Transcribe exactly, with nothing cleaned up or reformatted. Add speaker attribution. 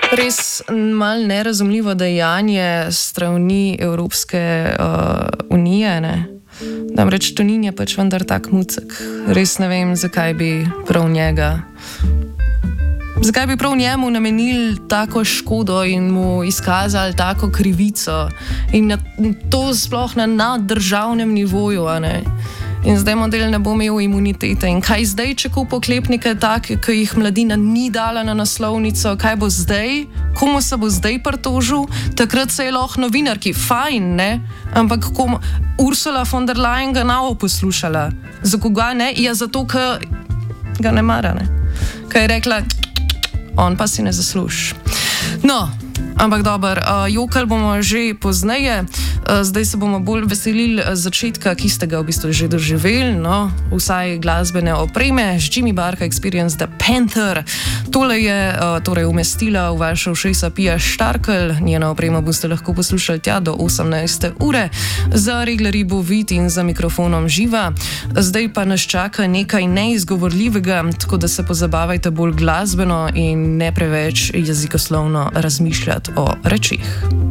Speaker 1: Res malo nerazumljivo dejanje strani Evropske uh, unije. Ne? Namreč Tonin je pač vendar tak mucek. Res ne vem, zakaj bi prav njega. Zakaj bi prav njemu namenili tako škodo in mu izkazali tako krivico in na, to sploh na naddržavnem nivoju, a ne? In zdaj model ne bo imel imunitete. In kaj zdaj, če kupo oklepnike take, ki jih Mladina ni dala na naslovnico, kaj bo zdaj? Komu se bo zdaj pritožil? Takrat se je lahko novinarki, fajn, ne? Ampak komu? Ursula von der Leyen ga navo poslušala. Za koga ne? Ja, zato, ker ga ne mara, ne? Kaj je rekla, on pa si ne zasluži. No, ampak dober, uh, jokal bomo že pozneje, uh, zdaj se bomo bolj veselili začetka, ki ste ga v bistvu že doživeli, no, vsaj glasbene opreme, Jimmy Barka Experience The Panther. Tole je uh, torej umestila v vašo ušesa Pia Štarkel, njeno opremo boste lahko poslušali tja do osemnajste ure, za reglerji bo vid in za mikrofonom živa. Zdaj pa nas čaka nekaj neizgovorljivega, tako da se pozabavajte bolj glasbeno in ne preveč jezikoslovno razmišljati o rečih.